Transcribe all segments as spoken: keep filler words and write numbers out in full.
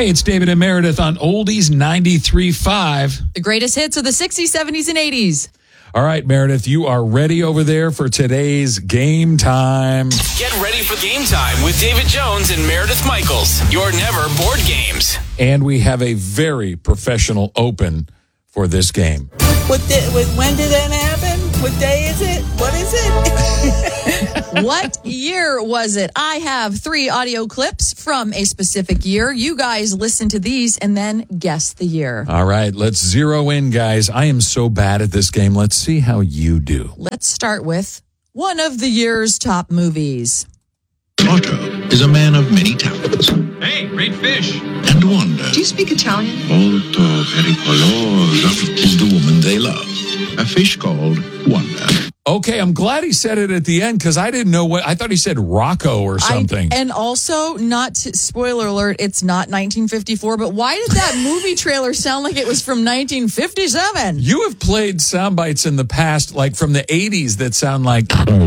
Hey, it's David and Meredith on Oldies ninety-three point five. The greatest hits of the sixties, seventies, and eighties. All right, Meredith, you are ready over there for today's game time. Get ready for game time with David Jones and Meredith Michaels, your never bored games. And we have a very professional open for this game. What the, what, when did that happen? What day is it? What is it? What year was it? I have three audio clips from a specific year. You guys listen to these and then guess the year. All right, let's zero in, guys. I am so bad at this game. Let's see how you do. Let's start with one of the year's top movies. Otto is a man of many talents. Hey, great fish. And wonder. Do you speak Italian? Molto pericolosa is the woman they love. A fish called Wonder. Okay, I'm glad he said it at the end because I didn't know what, I thought he said Rocco or something. I, and also, not to, spoiler alert, it's not nineteen fifty-four, but why did that movie trailer sound like it was from nineteen fifty-seven? You have played sound bites in the past, like from the eighties, that sound like...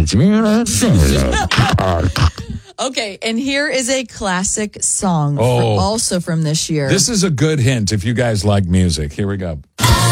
Okay, and here is a classic song, Oh. for, also from this year. This is a good hint if you guys like music. Here we go.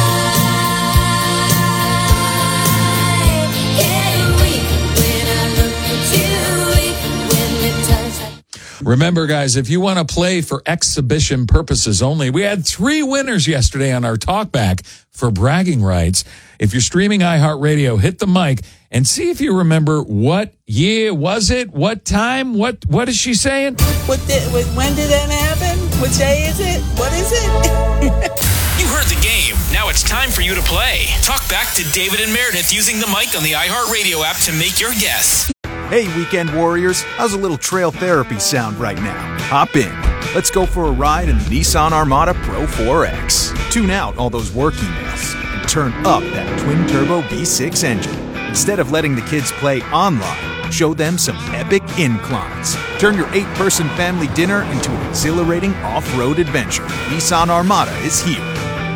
Remember, guys, if you want to play for exhibition purposes only, we had three winners yesterday on our talkback for bragging rights. If you're streaming iHeartRadio, hit the mic and see if you remember what year was it, what time, what what is she saying? What the, what, when did that happen? What day is it? What is it? You heard the game. Now it's time for you to play. Talk back to David and Meredith using the mic on the iHeartRadio app to make your guess. Hey, weekend warriors, how's a little trail therapy sound right now? Hop in. Let's go for a ride in the Nissan Armada Pro four X. Tune out all those work emails and turn up that twin-turbo V six engine. Instead of letting the kids play online, show them some epic inclines. Turn your eight-person family dinner into an exhilarating off-road adventure. Nissan Armada is here.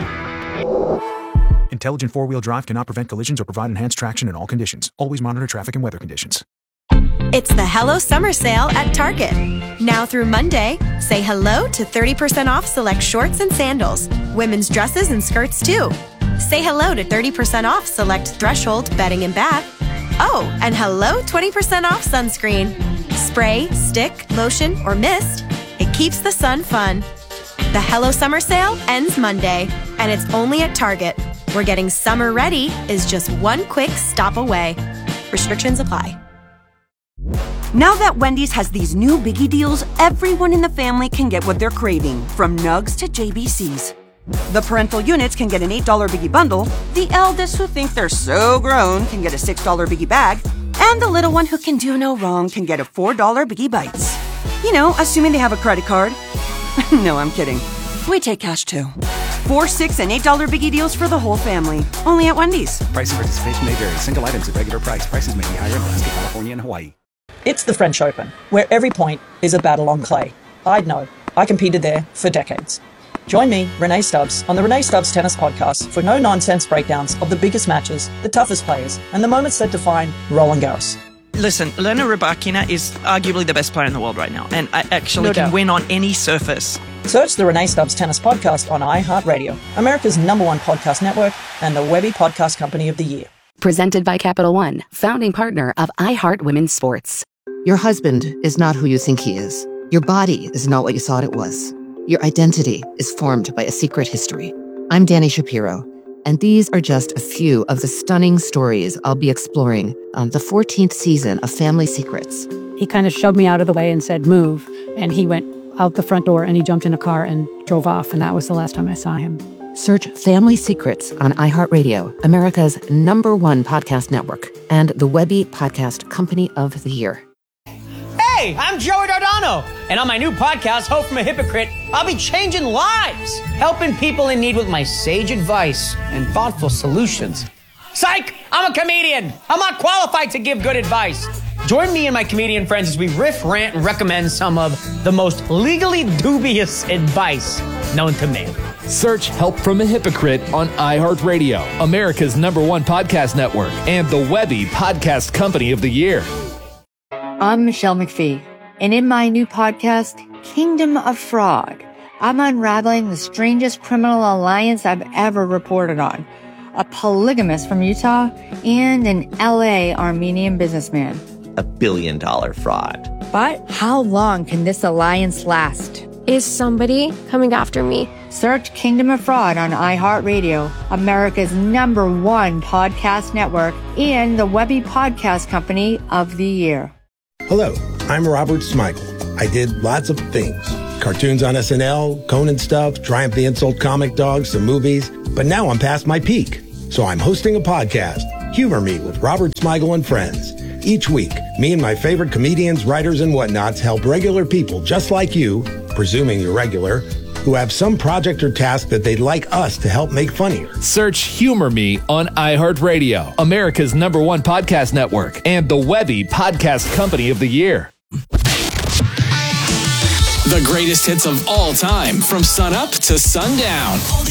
Intelligent four-wheel drive cannot prevent collisions or provide enhanced traction in all conditions. Always monitor traffic and weather conditions. It's the Hello Summer Sale at Target. Now through Monday, say hello to thirty percent off select shorts and sandals, women's dresses and skirts too. Say hello to thirty percent off select Threshold bedding and bath. Oh, and hello twenty percent off sunscreen. Spray, stick, lotion, or mist. It keeps the sun fun. The Hello Summer Sale ends Monday, and it's only at Target, where getting summer ready is just one quick stop away. Restrictions apply. Now that Wendy's has these new biggie deals, everyone in the family can get what they're craving, from nugs to J B Cs. The parental units can get an eight dollar biggie bundle, the eldest who think they're so grown can get a six dollar biggie bag, and the little one who can do no wrong can get a four dollar biggie bites. You know, assuming they have a credit card. No, I'm kidding. We take cash too. Four, six, and eight dollar biggie deals for the whole family. Only at Wendy's. Price and participation may vary. Single items at regular price. Prices may be higher in Alaska, California, and Hawaii. It's the French Open, where every point is a battle on clay. I'd know. I competed there for decades. Join me, Renee Stubbs, on the Renee Stubbs Tennis Podcast for no-nonsense breakdowns of the biggest matches, the toughest players, and the moments that define Roland Garros. Listen, Elena Rybakina is arguably the best player in the world right now, and I actually No can doubt. win on any surface. Search the Renee Stubbs Tennis Podcast on iHeartRadio, America's number one podcast network, and the Webby Podcast Company of the Year. Presented by Capital One, founding partner of iHeart Women's Sports. Your husband is not who you think he is. Your body is not what you thought it was. Your identity is formed by a secret history. I'm Danny Shapiro, and these are just a few of the stunning stories I'll be exploring on the fourteenth season of Family Secrets. He kind of shoved me out of the way and said, move. And he went out the front door and he jumped in a car and drove off. And that was the last time I saw him. Search Family Secrets on iHeartRadio, America's number one podcast network, and the Webby Podcast Company of the Year. Hey, I'm Joey Dardano, and on my new podcast, Hope from a Hypocrite, I'll be changing lives, helping people in need with my sage advice and thoughtful solutions. Psych! I'm a comedian. I'm not qualified to give good advice. Join me and my comedian friends as we riff, rant, and recommend some of the most legally dubious advice known to man. Search Help from a Hypocrite on iHeartRadio, America's number one podcast network, and the Webby Podcast Company of the Year. I'm Michelle McPhee, and in my new podcast, Kingdom of Frog, I'm unraveling the strangest criminal alliance I've ever reported on. A polygamist from Utah and an L A Armenian businessman. A billion dollar fraud. But how long can this alliance last? Is somebody coming after me? Search Kingdom of Fraud on iHeartRadio, America's number one podcast network, and the Webby Podcast Company of the Year. Hello, I'm Robert Smigel. I did lots of things. Cartoons on S N L, Conan stuff, Triumph the Insult Comic Dogs, some movies. But now I'm past my peak. So I'm hosting a podcast, Humor Me with Robert Smigel and Friends. Each week, me and my favorite comedians, writers, and whatnots help regular people just like you, presuming you're regular, who have some project or task that they'd like us to help make funnier. Search Humor Me on iHeartRadio, America's number one podcast network, and the Webby Podcast Company of the Year. The greatest hits of all time, from sunup to sundown.